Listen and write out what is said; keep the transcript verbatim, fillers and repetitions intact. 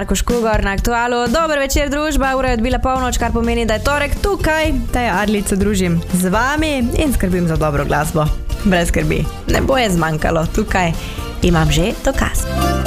Marko Škugor na Aktualu. Dober večer, družba, ura je odbila polnoč, kar pomeni, da je torek tukaj, da je Adlica družim z vami in skrbim za dobro glasbo. Brez skrbi, ne bo je zmanjkalo, tukaj imam že dokaz.